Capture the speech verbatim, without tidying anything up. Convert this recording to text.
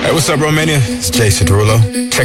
Hey, what's up, Romania? It's Jason Derulo. Check